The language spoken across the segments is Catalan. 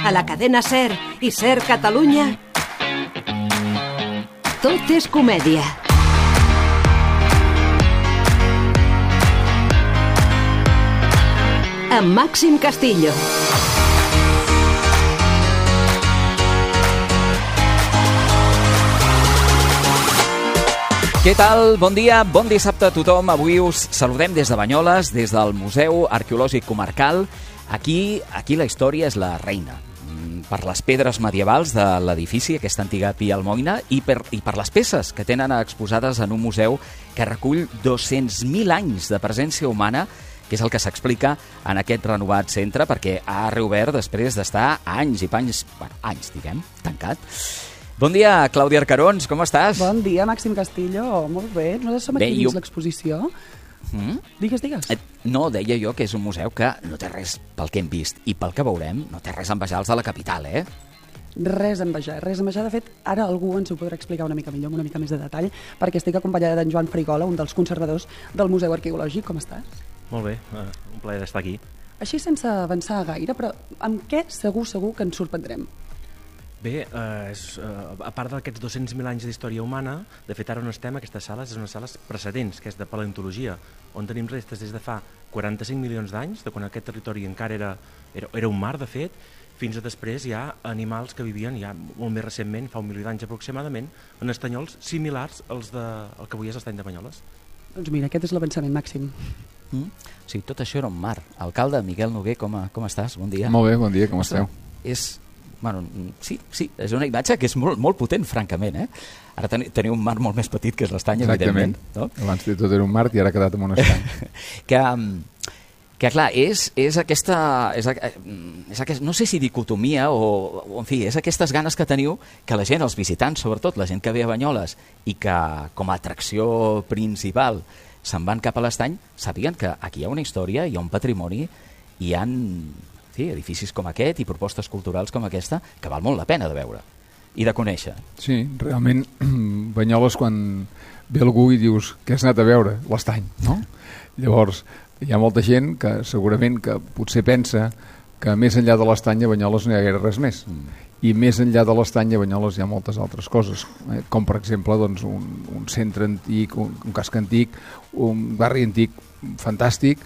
a la cadena SER i SER Catalunya, Tot és comèdia. Amb Màxim Castillo. Què tal? Bon dia, bon dissabte a tothom. Avui us saludem des de Banyoles, des del Museu Arqueològic Comarcal. Aquí la història és la reina. Per les pedres medievals de l'edifici, aquesta antiga Pia Almoina, i per les peces que tenen exposades en un museu que recull 200.000 anys de presència humana, que és el que s'explica en aquest renovat centre, perquè ha reobert després d'estar anys i panys, anys, diguem, tancat. Bon dia, Clàudia Arcarons, com estàs? Bon dia, Màxim Castillo. Molt bé. No som aquí dins l'exposició? Digues. No, deia jo que és un museu que no té res pel que hem vist i pel que veurem, no té res a envejar els de la capital, eh? Res a envejar. De fet, ara algú ens ho podrà explicar una mica millor, amb una mica més de detall, perquè estic acompanyada d'en Joan Frigola, un dels conservadors del Museu Arqueològic. Com estàs? Molt bé, un plaer d'estar aquí. Així, sense avançar gaire, però amb què segur que ens sorprendrem? Bé, a part d'aquests 200.000 anys d'història humana, de fet ara on estem, aquestes sales, és unes sales precedents, que és de paleontologia, on tenim restes des de fa 45 milions d'anys, de quan aquest territori encara era un mar, de fet, fins a després hi ha animals que vivien ja molt més recentment, fa 1 milió d'anys aproximadament, en estanyols similars als al que avui és l'estany de Banyoles. Doncs mira, aquest és l'avançament, Màxim. Sí, tot això era un mar. Alcalde Miguel Noguer, com estàs? Bon dia. Molt bé, bon dia, com esteu? Sí, és una imatge que és molt potent, francament, eh? Ara teniu un mar molt més petit que és l'estany, evidentment. No? Abans de tot era un mar i ara ha quedat en un estany. que clar, és aquesta, no sé si dicotomia o en fi, és aquestes ganes que teniu que la gent, els visitants, sobretot la gent que ve a Banyoles i que com a atracció principal se'n van cap a l'estany, sàpiguen que aquí hi ha una història, hi ha un patrimoni, hi ha edificis com aquest i propostes culturals com aquesta que val molt la pena de veure i de conèixer. Sí, realment, Banyoles, quan ve algú i dius que has anat a veure l'estany, no? Llavors, hi ha molta gent que segurament que potser pensa que més enllà de l'estany a Banyoles no hi ha gaire res més. I més enllà de l'estany a Banyoles hi ha moltes altres coses, com per exemple doncs, un centre antic, un casc antic, un barri antic fantàstic,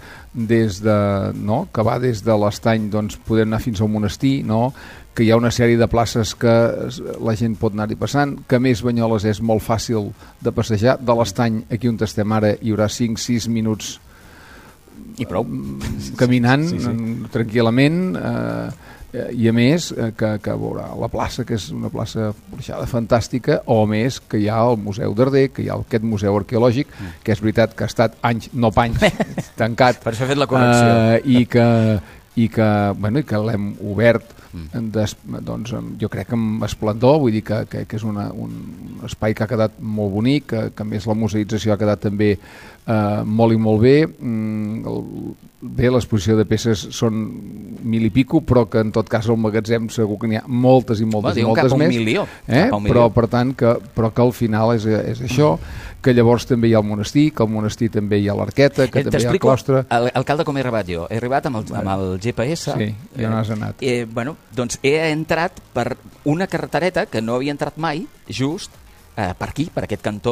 que va des de l'estany, doncs, podem anar fins al monestir, que hi ha una sèrie de places que la gent pot anar-hi passant, que més Banyoles és molt fàcil de passejar. De l'estany, aquí on estem ara, hi haurà 5-6 minuts i prou caminant tranquil·lament, i a més que veurà la plaça, que és una plaça porxada fantàstica, o més que hi ha el Museu d'Arder, que hi ha aquest museu arqueològic, que és veritat que ha estat anys, no panys, tancat, per això he fet la connexió, i que l'hem obert doncs, jo crec que amb esplendor, vull dir que és un espai que ha quedat molt bonic, que a més la museïtzació ha quedat també molt i molt bé. Bé, l'exposició de peces són 1.000 i pico, però que en tot cas al magatzem segur que n'hi ha moltes i moltes més. Cap a un milió. Però per tant, però que al final és això, que llavors també hi ha el monestir, que al monestir també hi ha l'Arqueta, que també hi ha el claustre. Alcalde, com he arribat jo? He arribat amb el GPS. Sí, ja no has anat. Doncs he entrat per una carretereta que no havia entrat mai, just per aquí, per aquest cantó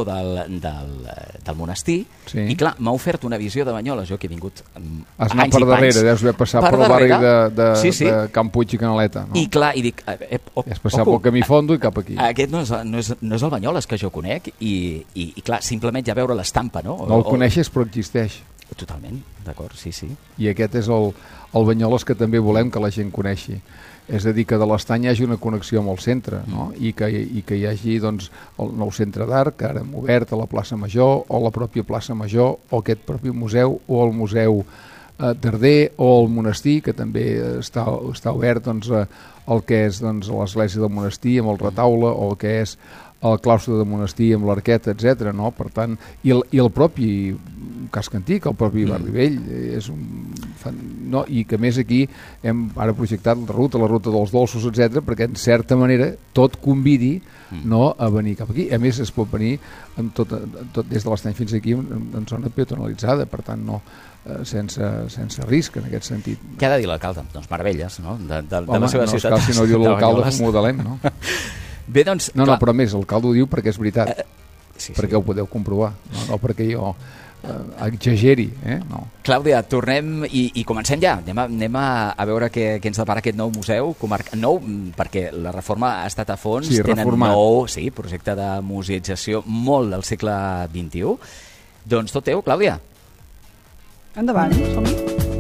del monestir, i clar, m'ha ofert una visió de Banyoles, jo que he vingut has anat per darrere, deus haver passat per el barri de Can Puig i Canaleta, no? I clar, i dic... has passat pel camí fondo i cap aquí. Aquest no és el Banyoles que jo conec, i clar, simplement ja veure l'estampa, no? No el coneixes, però existeix. Totalment, d'acord, sí. I aquest és el Banyoles que també volem que la gent coneixi. És a dir, que de l'estany hi hagi una connexió amb el centre, no? I que hi hagi doncs, el nou centre d'art, que ara hem obert a la plaça Major, o la pròpia plaça Major, o aquest propi museu, o el museu d'Arder, o el monestir, que també està obert, doncs, el que és doncs, l'església del monestir, amb el retaule, o el que és el claustre de monestir amb l'arqueta, etc. No? Per tant, i el propi casc antic, el propi barri vell, no? I que més aquí hem ara projectat la ruta dels dolços, etc., perquè en certa manera tot convidi, no, a venir cap aquí. A més, es pot venir amb tot des de l'Estany fins aquí en zona peatonalitzada, per tant, no, sense risc en aquest sentit. Què ha de dir l'alcalde? Doncs meravelles, no? De la seva ciutat. Home, no, si no diu l'alcalde, modelem, no? Bé, doncs... No, però més, l'alcalde ho diu perquè és veritat, sí. Perquè ho podeu comprovar, no perquè jo exageri, no. Clàudia, tornem i comencem ja. Anem a veure què ens depara aquest nou museu nou, perquè la reforma ha estat a fons, sí, tenen reformat. Projecte de museïtzació molt del segle XXI. Doncs tot teu, Clàudia. Endavant, som-hi.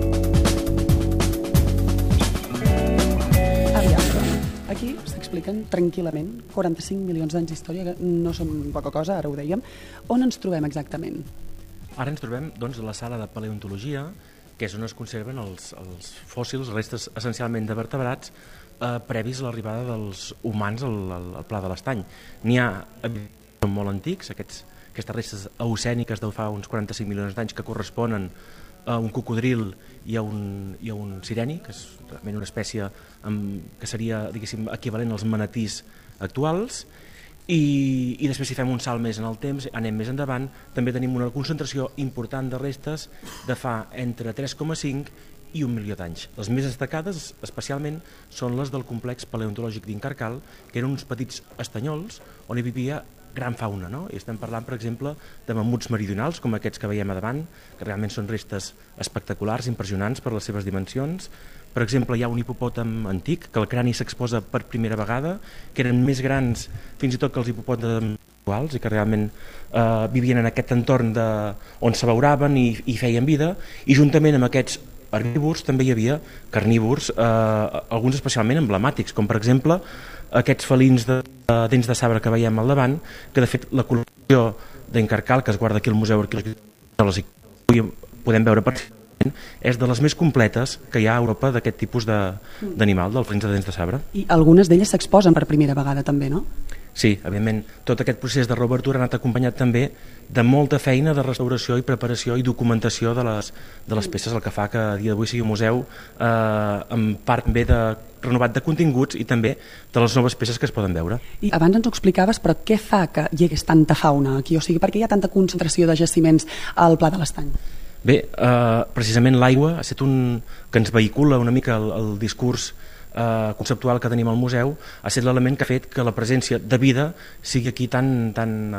Aquí s'expliquen tranquil·lament 45 milions d'anys d'història, que no són poca cosa, ara ho dèiem. On ens trobem exactament? Ara ens trobem doncs, a la sala de paleontologia, que és on es conserven els fòssils, restes essencialment de vertebrats, previs a l'arribada dels humans al Pla de l'Estany. N'hi ha molt antics, aquestes restes eocèniques de fa uns 45 milions d'anys que corresponen a un cocodril i a un sireni, que és realment una espècie que seria, diguéssim, equivalent als manatís actuals, i després si fem un salt més en el temps, anem més endavant, també tenim una concentració important de restes de fa entre 3,5 i 1 milió d'anys. Les més destacades, especialment, són les del complex paleontològic d'Incarcal, que eren uns petits estanyols on hi vivia gran fauna, no? I estem parlant, per exemple, de mamuts meridionals, com aquests que veiem a davant, que realment són restes espectaculars, impressionants per les seves dimensions. Per exemple, hi ha un hipopòtam antic, que el crani s'exposa per primera vegada, que eren més grans fins i tot que els hipopòtams actuals i que realment vivien en aquest entorn on s'abauraven i feien vida, i juntament amb aquests herbívors també hi havia carnívors, alguns especialment emblemàtics, com per exemple aquests felins de dents de sabre que veiem al davant, que de fet la col·lecció d'Incarcal, que es guarda aquí al Museu Arqueològic, avui podem veure perfectament, és de les més completes que hi ha a Europa d'aquest tipus d'animal, dels felins de dents de sabre. I algunes d'elles s'exposen per primera vegada també, no? Sí, evidentment, tot aquest procés de reobertura ha anat acompanyat també de molta feina de restauració i preparació i documentació de les peces, el que fa que a dia d'avui sigui un museu amb part bé renovat de continguts i també de les noves peces que es poden veure. I abans ens ho explicaves, però què fa que hi hagués tanta fauna aquí? O sigui, per què hi ha tanta concentració de jaciments al Pla de l'Estany? Bé, precisament l'aigua ha estat que ens vehicula una mica el discurs conceptual que tenim al museu, ha estat l'element que ha fet que la presència de vida sigui aquí tan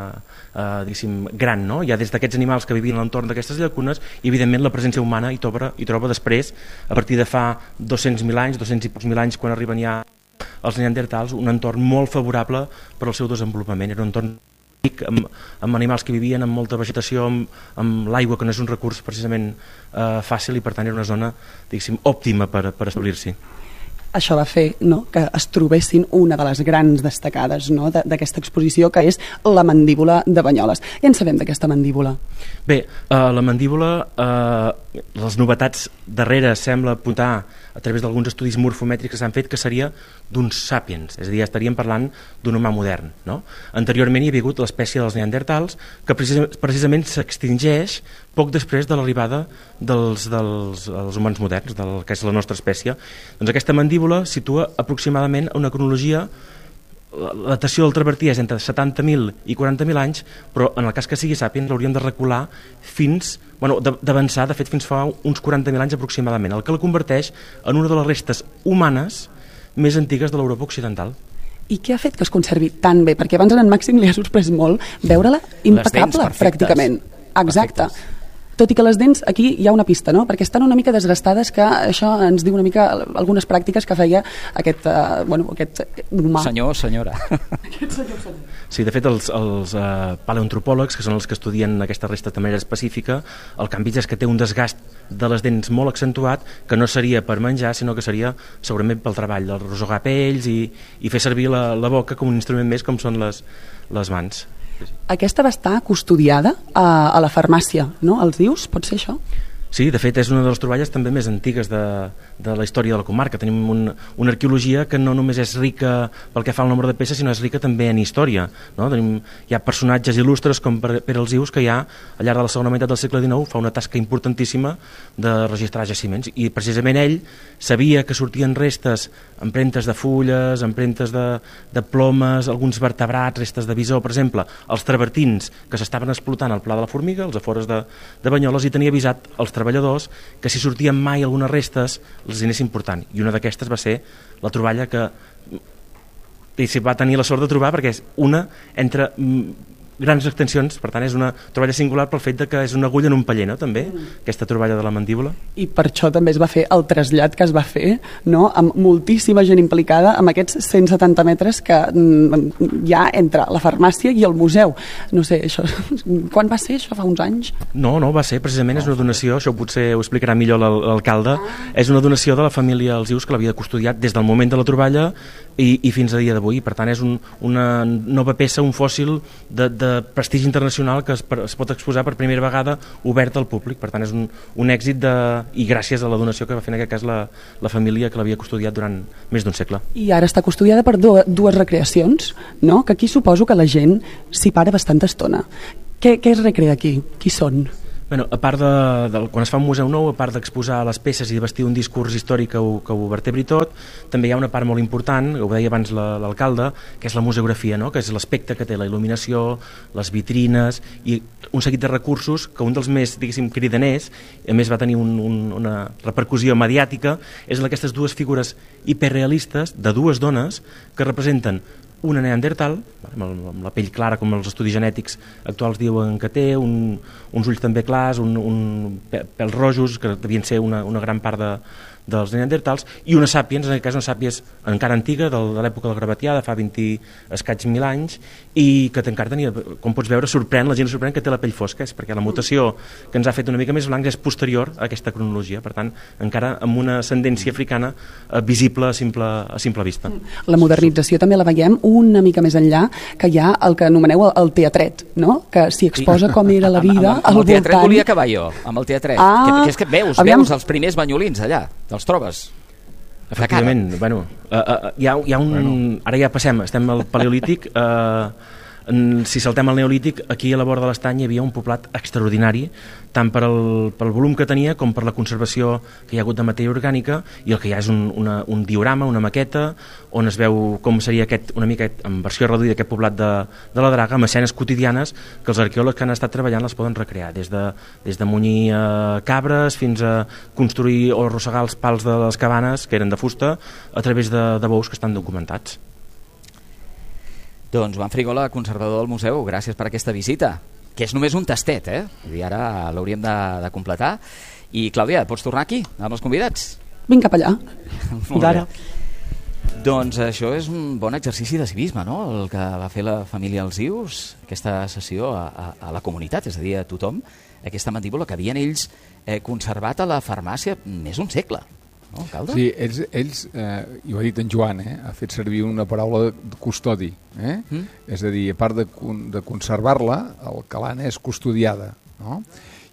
gran, no? Hi ha des d'aquests animals que vivien a l'entorn d'aquestes llacunes i evidentment la presència humana hi troba després, a partir de fa 200.000 anys, 200 i pocs mil anys, quan arriben ja els neandertals, un entorn molt favorable per al seu desenvolupament. Era un entorn amb animals que vivien amb molta vegetació, amb l'aigua, que no és un recurs precisament fàcil, i per tant era una zona, diguéssim, òptima per establir-s'hi. Això va fer, no, que es trobessin una de les grans destacades, no, d'aquesta exposició, que és la mandíbula de Banyoles. Què en sabem d'aquesta mandíbula? Bé, la mandíbula, les novetats darreres sembla apuntar a través d'alguns estudis morfomètrics que s'han fet que seria d'uns sàpiens, és a dir, estaríem parlant d'un humà modern, no? Anteriorment hi havia hagut l'espècie dels neandertals, que precisament s'extingeix poc després de l'arribada dels humans moderns, del que és la nostra espècie. Doncs aquesta mandíbula situa aproximadament una cronologia. La datació del travertí és entre 70.000 i 40.000 anys, però en el cas que sigui sàpiens l'hauríem de recular d'avançar, de fet, fins fa uns 40.000 anys aproximadament, el que la converteix en una de les restes humanes més antigues de l'Europa occidental. I què ha fet que es conservi tan bé? Perquè abans en Màxim li ha sorprès molt veure-la impecable, pràcticament. Exacte. Perfectes. Tot i que les dents, aquí hi ha una pista, no? Perquè estan una mica desgastades, que això ens diu una mica algunes pràctiques que feia aquest humà. Senyor, senyora. Sí, de fet, els paleoantropòlegs, que són els que estudien aquesta resta de manera específica, el que han vist és que té un desgast de les dents molt accentuat, que no seria per menjar, sinó que seria segurament pel treball, del rosegar pells i fer servir la boca com un instrument més, com són les mans. Aquesta va estar custodiada a la farmàcia, no? Els dius? Pot ser això? Sí, de fet és una de les troballes també més antigues de la història de la comarca. Tenim una arqueologia que no només és rica pel que fa al nombre de peces, sinó és rica també en història, no? Hi ha personatges il·lustres com Pere Alsius, que ja al llarg de la segona meitat del segle XIX fa una tasca importantíssima de registrar jaciments, i precisament ell sabia que sortien restes, empremtes de fulles, empremtes de plomes, alguns vertebrats, restes de bisó, per exemple, els travertins que s'estaven explotant al Pla de la Formiga, als afores de Banyoles, i tenia avisat els treballadors que si sortien mai algunes restes els anessin portant, i una d'aquestes va ser la troballa que va tenir la sort de trobar, perquè és una entre grans extensions, per tant és una troballa singular pel fet de que és una agulla en un paller, no? També, aquesta troballa de la mandíbula. I per això també es va fer el trasllat que es va fer, no? Amb moltíssima gent implicada, amb aquests 170 metres que hi ha entre la farmàcia i el museu. No sé, això, quan va ser això? Fa uns anys? No, va ser, precisament és una donació, això potser ho explicarà millor l'alcalde, és una donació de la família Alsius, que l'havia custodiat des del moment de la troballa i fins a dia d'avui. Per tant, és una nova peça, un fòssil de prestigi internacional que es pot exposar per primera vegada obert al públic. Per tant, és un èxit i gràcies a la donació que va fer en aquest cas la família que l'havia custodiat durant més d'un segle. I ara està custodiada per dues recreacions, no? Que aquí suposo que la gent s'hi para bastanta estona. Què es recrea aquí? Qui són? Bueno, a part quan es fa un museu nou, a part d'exposar les peces i de vestir un discurs històric que ho vertebri tot, també hi ha una part molt important, ho deia abans l'alcalde, que és la museografia, no? Que és l'aspecte que té la il·luminació, les vitrines i un seguit de recursos que un dels més, diguéssim, cridaners, a més va tenir una repercussió mediàtica, és aquestes dues figures hiperrealistes de dues dones que representen una neandertal, amb la pell clara com els estudis genètics actuals diuen que té, uns ulls també clars, pèls rojos, que devien ser una gran part dels neandertals, i una sàpiens, en aquest cas una sàpiens encara antiga, de l'època del Gravatià, de fa 20 escaig mil anys, i que encara tenia, com pots veure, la gent sorprèn que té la pell fosca, és perquè la mutació que ens ha fet una mica més blancs és posterior a aquesta cronologia, per tant, encara amb una ascendència africana visible a simple vista. La modernització també la veiem una mica més enllà, que hi ha el que anomeneu el teatret, no? Que s'hi exposa com era la vida al voltant. Amb el teatret volia acabar jo, amb el teatret. Que és que veus els primers banyolins allà, te'ls trobes. Efectivament, bueno, hi ha un... Ara ja passem, estem al Paleolític, si saltem al Neolític, aquí a la vora de l'estany hi havia un poblat extraordinari, tant pel volum que tenia com per la conservació que hi ha hagut de matèria orgànica, i el que hi ha és un diorama, una maqueta, on es veu com seria una mica en versió reduïda aquest poblat de la Draga, amb escenes quotidianes que els arqueòlegs que han estat treballant les poden recrear, des de munyir cabres fins a construir o arrossegar els pals de les cabanes, que eren de fusta, a través de bous que estan documentats. Doncs Joan Frigola, conservador del museu, gràcies per aquesta visita, que és només un tastet, I ara l'hauríem de completar. I Clàudia, pots tornar aquí amb els convidats? Vinc cap allà. D'ara. Doncs això és un bon exercici de civisme, no? El que va fer la família Alsius, aquesta sessió a la comunitat, és a dir, a tothom, aquesta mandíbula que havien ells conservat a la farmàcia més d'un segle. No, alcalde? Sí, ells i ho ha dit en Joan, ha fet servir una paraula de custodi. És a dir, a part de conservar-la, el que l'han és custodiada. No?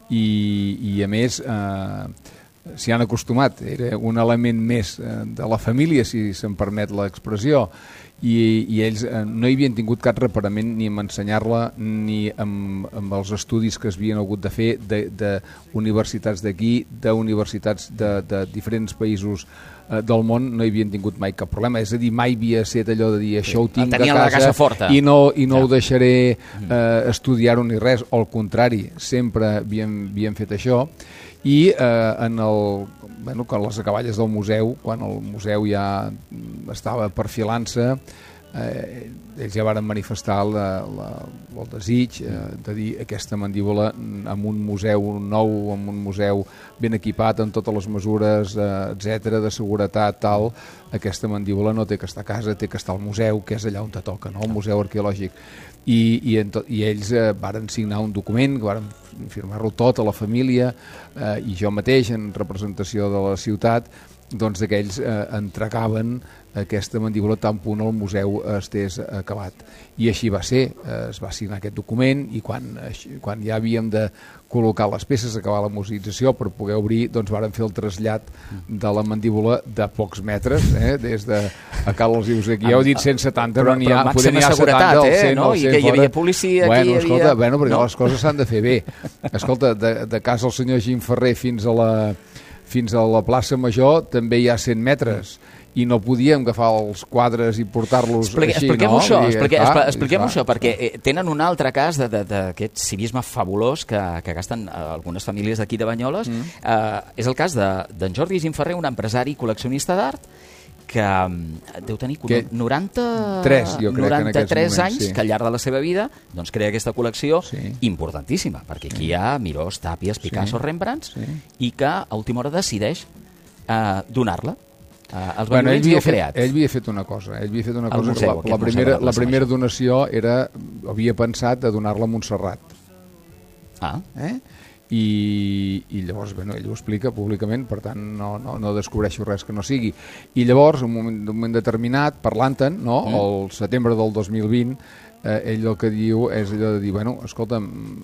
I a més, s'hi han acostumat. Era un element més de la família, si se'm permet l'expressió, i ells no hi havien tingut cap reparament ni amb ensenyar-la ni amb els estudis que es havien hagut de fer d'universitats d'aquí, d'universitats de diferents països del món, no hi havien tingut mai cap problema. És a dir, mai havia estat allò de dir això ho tinc a casa forta. I no ho deixaré estudiar-ho ni res, al contrari, sempre havíem fet això. I quan les acaballes del museu, quan el museu ja estava perfilant-se, ells ja varen manifestar el desig de dir aquesta mandíbula en un museu nou, en un museu ben equipat amb totes les mesures, etc de seguretat, tal, aquesta mandíbula no té que estar a casa, té que estar al museu, que és allà on te toca, no? El museu arqueològic. I ells varen signar un document, varen firmar-lo tot a la família i jo mateix en representació de la ciutat, doncs d'aquells entregaven aquesta mandíbula tan punt el museu estés acabat. I així va ser, es va signar aquest document i quan ja havíem de col·locar les peces, acabar la museïtzació per poder obrir, doncs vàrem fer el trasllat de la mandíbula de pocs metres, des de a Carles Ius aquí, ja heu dit 170, però n'hi ha, poder n'hi ha 70 al 100, no? I que hi havia policia aquí, escolta, perquè les coses s'han de fer bé. Escolta, de casa del senyor Gim Ferrer fins a la plaça Major també hi ha 100 metres i no podíem agafar els quadres i portar-los així, no? Expliquem-ho això, perquè tenen un altre cas d'aquest civisme fabulós que gasten algunes famílies d'aquí de Banyoles. És el cas d'en Jordi Gim Ferrer, un empresari col·leccionista d'art que deu tenir 93 anys, que al llarg de la seva vida doncs crea aquesta col·lecció importantíssima, perquè aquí hi ha Mirós, Tàpies, Picasso, Rembrandts, i que a última hora decideix donar-la als banyolins i ho creat. Ell havia fet una cosa. La primera donació havia pensat de donar-la a Montserrat. I llavors ell ho explica públicament, per tant no descobreixo res que no sigui. I llavors, en un moment determinat, parlant-te'n, el setembre del 2020, ell el que diu és allò de dir, escolta'm,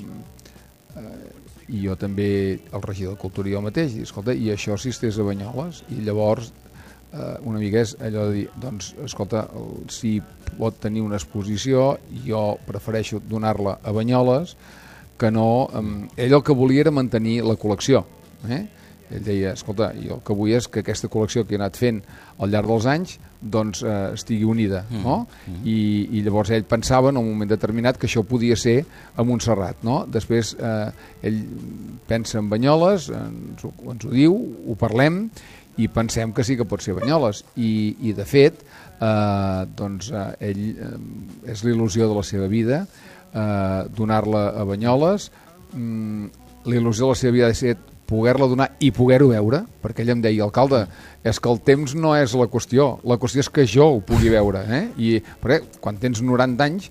i jo també, el regidor de Cultura i jo mateix, i això si estés a Banyoles, i llavors una mica és allò de dir, doncs, escolta, si pot tenir una exposició, jo prefereixo donar-la a Banyoles, que no... Ell el que volia era mantenir la col·lecció. Ell deia, escolta, jo el que vull és que aquesta col·lecció que he anat fent al llarg dels anys doncs estigui unida. I llavors ell pensava en un moment determinat que això podia ser a Montserrat. Després ell pensa en Banyoles, ens ho diu, ho parlem i pensem que sí que pot ser Banyoles. I de fet, ell és l'il·lusió de la seva vida, donar-la a Banyoles. L'il·lusió de la seva vida ha de ser poder-la donar i poder-ho veure, perquè ell em deia, alcalde, és que el temps no és la qüestió és que jo ho pugui veure, perquè quan tens 90 anys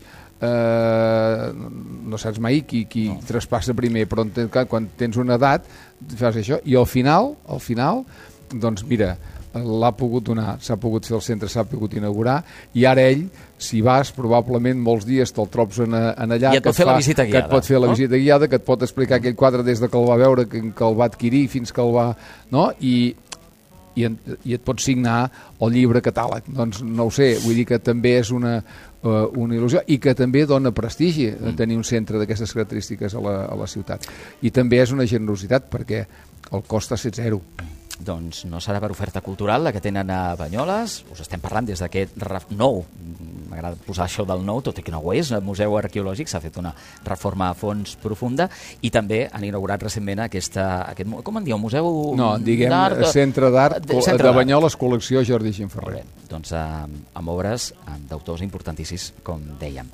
no saps mai qui traspassa primer, però quan tens una edat fas això, i al final doncs mira, l'ha pogut donar, s'ha pogut fer el centre, s'ha pogut inaugurar, i ara ell, si vas, probablement molts dies te'l trobes allà, i et pot fer la visita guiada, que et pot fer la visita guiada, que et pot explicar aquell quadre des de que el va veure, que el va adquirir fins que el va... I et pot signar el llibre catàleg. Doncs no ho sé, vull dir que també és una il·lusió i que també dona prestigi tenir un centre d'aquestes característiques a la ciutat. I també és una generositat perquè el cost ha estat zero. Doncs no serà per oferta cultural la que tenen a Banyoles. Us estem parlant des d'aquest nou, m'agrada posar això del nou, tot i que no ho és, el Museu Arqueològic s'ha fet una reforma a fons profunda i també han inaugurat recentment aquest com en diu, Museu d'Art... Centre d'Art de Banyoles, col·lecció Jordi Gim Ferrer. Doncs amb obres d'autors importantíssims, com dèiem.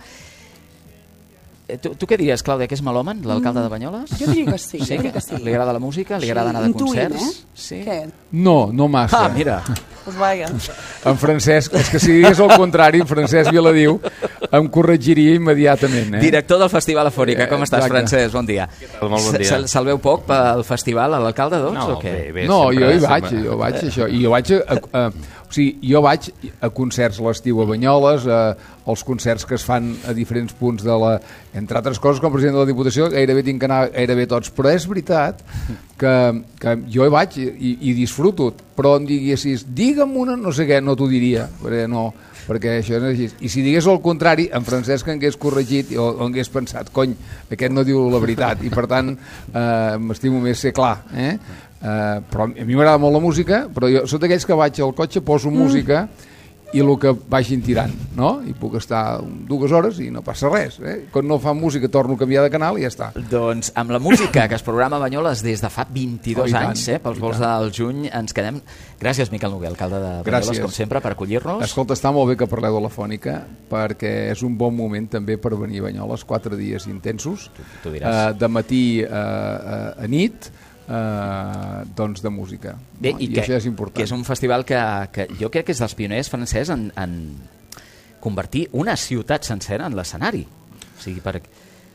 Tu què diries, Clàudia, que és melòman, l'alcalde de Banyoles? Jo diria que sí. Li agrada la música? Li agrada anar de concerts? Sí. Què? No massa. Mira. Pues vaja. En Francesc, és que si digués el contrari, en Francesc Viladiu em corregiria immediatament. Director del Festival Afònica. Com estàs, Francesc? Bon dia. Molt bon dia. Se'l veu poc pel festival, a l'alcalde, doncs, o què? No, jo hi vaig, això. I jo vaig jo vaig a concerts l'estiu a Banyoles, els concerts que es fan a diferents punts entre altres coses, com a president de la Diputació, gairebé tinc que anar gairebé tots, però és veritat que jo hi vaig i disfruto, però em diguessis, digue'm una, no sé què, no t'ho diria, perquè això és així. I si digués el contrari, en Francesc hagués corregit o hagués pensat, cony, aquest no diu la veritat, i per tant m'estimo més ser clar, però a mi m'agrada molt la música, però jo soc d'aquells que vaig al cotxe, poso música i el que vagin tirant, i puc estar 2 hores i no passa res. Quan no fa música torno a canviar de canal i ja està. Doncs amb la música que es programa a Banyoles des de fa 22 anys, pels vols del juny, ens quedem. Gràcies, Miquel Noguer, alcalde de Banyoles, com sempre, per acollir-nos. Escolta, està molt bé que parleu de la Fònica, perquè és un bon moment també per venir a Banyoles, 4 dies intensos, de matí a nit, doncs de música. Bé, i això és important. Que és un festival que jo crec que és dels pioners, Francesc, en convertir una ciutat sencera en l'escenari. O sigui,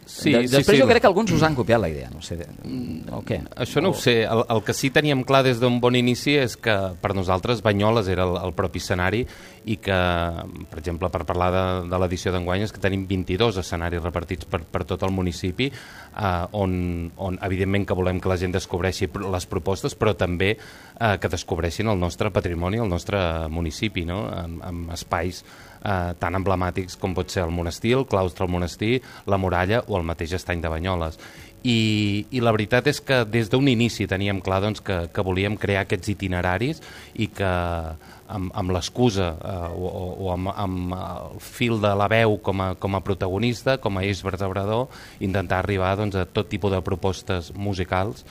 Sí, Després jo crec que alguns us han copiat la idea, no sé, o què? Això no ho sé. El que sí teníem clar des d'un bon inici és que per nosaltres Banyoles era el propi escenari i que, per exemple, per parlar de l'edició d'enguany, és que tenim 22 escenaris repartits per tot el municipi, on evidentment que volem que la gent descobreixi les propostes, però també que descobreixin el nostre patrimoni, el nostre municipi, no? Amb espais tan emblemàtics com pot ser el monestir, el claustre del monestir, la muralla o el mateix estany de Banyoles. I la veritat és que des d'un inici teníem clar doncs, que volíem crear aquests itineraris i que amb l'excusa o amb el fil de la veu com a protagonista, com a eix vertebrador, intentar arribar doncs, a tot tipus de propostes musicals,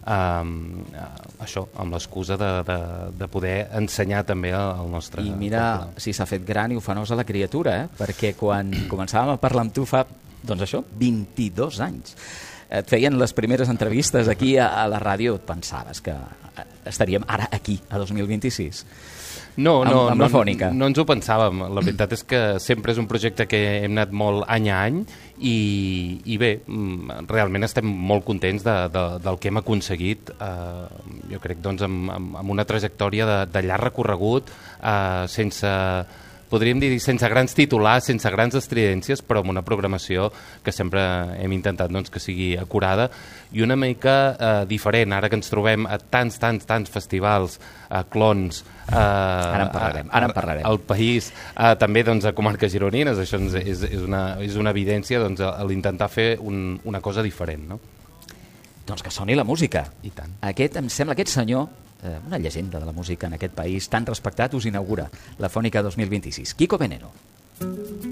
això, amb l'excusa de poder ensenyar també el nostre... I mira si s'ha fet gran i ofenosa la criatura, perquè quan començàvem a parlar amb tu fa, doncs això, 22 anys, et feien les primeres entrevistes aquí a la ràdio, et pensaves que estaríem ara aquí, a 2026? No, amb la Fònica. No ens ho pensàvem. La veritat és que sempre és un projecte que hem anat molt any a any i bé, realment estem molt contents del que hem aconseguit. Jo crec doncs, amb una trajectòria de llarg recorregut, podríem dir sense grans titulars, sense grans estridències, però amb una programació que sempre hem intentat doncs, que sigui acurada i una mica diferent. Ara que ens trobem a tants festivals, clons, ara en parlarem. Al país, també doncs, a comarques gironines, això és una evidència doncs, l'intentar fer una cosa diferent, no? Doncs que soni la música. I tant. Em sembla aquest senyor, una llegenda de la música en aquest país, tan respectat, us inaugura la Fònica 2026. Kiko Veneno.